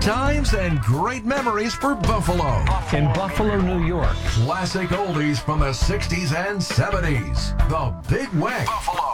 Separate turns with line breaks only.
times and great memories for Buffalo.
In Buffalo, New York.
Classic oldies from the 60s and 70s. The Big Wing. Buffalo.